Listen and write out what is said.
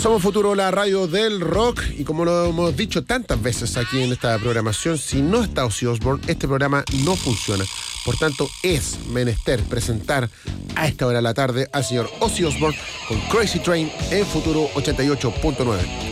Somos Futuro, la radio del rock, y como lo hemos dicho tantas veces aquí en esta programación, si no está Ozzy Osbourne, este programa no funciona. Por tanto, es menester presentar a esta hora de la tarde al señor Ozzy Osbourne con Crazy Train en Futuro 88.9.